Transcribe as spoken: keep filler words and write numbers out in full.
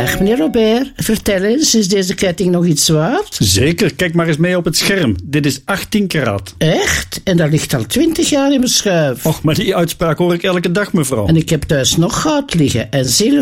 Dag meneer Robert, vertel eens, is deze ketting nog iets waard? Zeker, kijk maar eens mee op het scherm. Dit is achttien karaat. Echt? En dat ligt al twintig jaar in mijn schuif. Och, maar die uitspraak hoor ik elke dag, mevrouw. En ik heb thuis nog goud liggen en zilver.